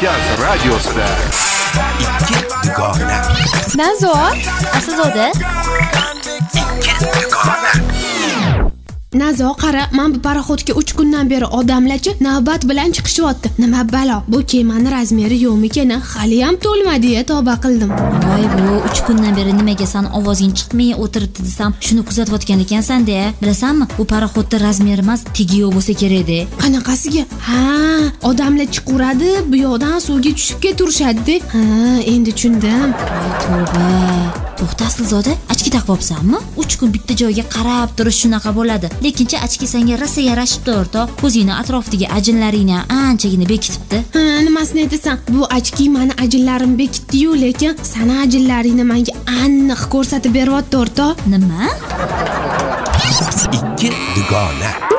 Markaz radiosida ikki dugona. Nazo, Aslzoda. Nazo, qara, men bu paraxodga 3 kundan beri odamlarcha navbat bilan chiqishyapti. Nima balo? Bu kemani razmeri yo'qmikan? Hali ham to'lmadi-ya, tavba qildim. Voy, bu 3 kundan beri nimaga san ovozing chiqmay o'tiribdi desam, shuni kuzatayotgan ekansan-da. Bilasanmi? Bu paraxodda razmer emas, tegi yo'q bo'lsa kerak-da. Qanaqasiga? Ha, odamlar chiquradi, bu yoqdan suvga tushib turishadi. Ha, endi tushundim. Voy, tavba. To'xta, Aslzoda, achki taqibsanmi? 3 kun bitta joyga qarab turish shunaqa bo'ladi. Lekincha achki senga rosa yarashibdi, o'rtoq. Ko'zingni atrofidagi ajinlaringni anchagina bekitibdi. Ha, nimasini aytasan? Bu achki meni ajinlarim bekitdi-yu, lekin sana ajinlaringni menga aniq ko'rsatib beryapti, o'rtoq. Nima? Ikki dugona.